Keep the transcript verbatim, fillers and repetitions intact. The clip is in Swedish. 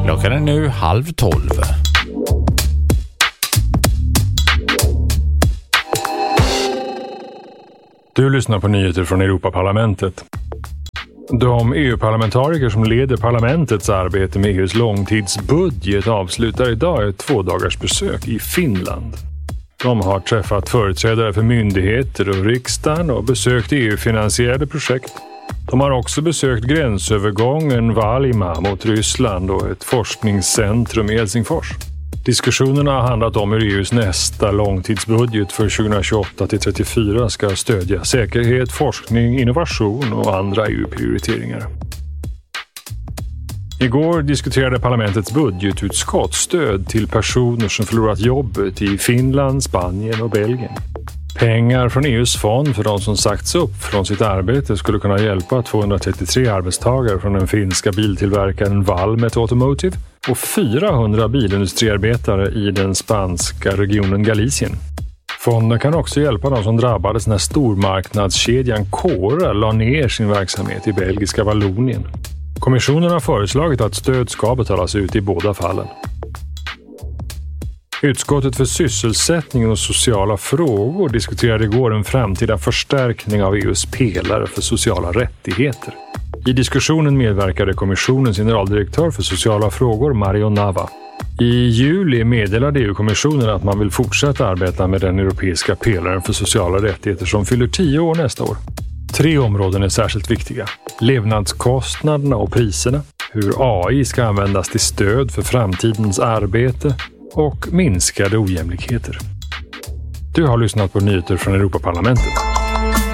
Klockan är nu halv tolv. Du lyssnar på nyheter från Europaparlamentet. De E U-parlamentariker som leder parlamentets arbete med E U:s långtidsbudget avslutar idag ett tvådagars besök i Finland. De har träffat företrädare för myndigheter och riksdagen och besökt E U-finansierade projekt. De har också besökt gränsövergången Valima mot Ryssland och ett forskningscentrum i Helsingfors. Diskussionerna har handlat om hur E U:s nästa långtidsbudget för tjugohundratjugoåtta till trettiofyra ska stödja säkerhet, forskning, innovation och andra E U-prioriteringar. Igår diskuterade parlamentets budgetutskott stöd till personer som förlorat jobbet i Finland, Spanien och Belgien. Pengar från E U:s fond för de som sagts upp från sitt arbete skulle kunna hjälpa tvåhundratrettiotre arbetstagare från den finska biltillverkaren Valmet Automotive och fyrahundra bilindustriarbetare i den spanska regionen Galicien. Fonden kan också hjälpa de som drabbades när stormarknadskedjan Cora la ner sin verksamhet i belgiska Vallonien. Kommissionen har föreslagit att stöd ska betalas ut i båda fallen. Utskottet för sysselsättning och sociala frågor diskuterade igår en framtida förstärkning av E U:s pelare för sociala rättigheter. I diskussionen medverkade kommissionens generaldirektör för sociala frågor Mario Nava. I juli meddelade E U-kommissionen att man vill fortsätta arbeta med den europeiska pelaren för sociala rättigheter som fyller tio år nästa år. Tre områden är särskilt viktiga. Levnadskostnaderna och priserna, hur A I ska användas till stöd för framtidens arbete och minskade ojämlikheter. Du har lyssnat på nyheter från Europaparlamentet.